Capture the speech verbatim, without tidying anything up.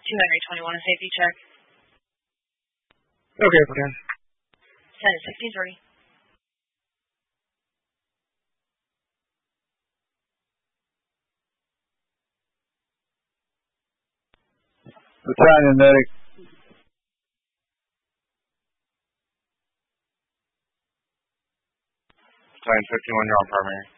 two Henry twenty-one, a safety check. Okay, okay. ten sixty-three. Battalion medic. Battalion fifty-one, you're on primary.